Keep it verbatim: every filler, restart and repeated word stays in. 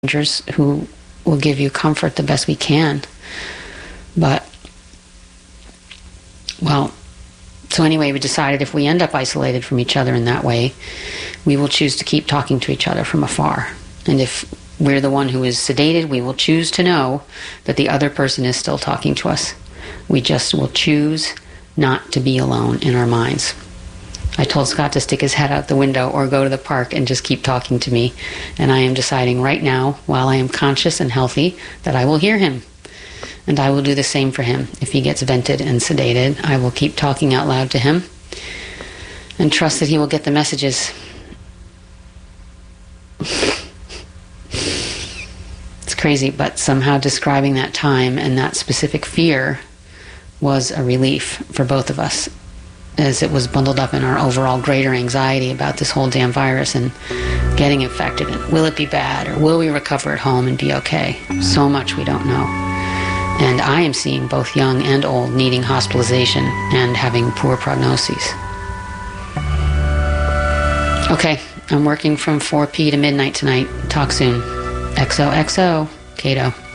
strangers who will give you comfort the best we can. But, well, so anyway, we decided if we end up isolated from each other in that way, we will choose to keep talking to each other from afar. And if we're the one who is sedated, we will choose to know that the other person is still talking to us. We just will choose not to be alone in our minds. I told Scott to stick his head out the window or go to the park and just keep talking to me. And I am deciding right now, while I am conscious and healthy, that I will hear him. And I will do the same for him. If he gets vented and sedated, I will keep talking out loud to him and trust that he will get the messages. It's crazy, but somehow describing that time and that specific fear was a relief for both of us, as it was bundled up in our overall greater anxiety about this whole damn virus and getting infected. And will it be bad, or will we recover at home and be okay? So much we don't know. And I am seeing both young and old needing hospitalization and having poor prognoses. Okay, I'm working from four p.m. to midnight tonight. Talk soon. X O X O, Kato.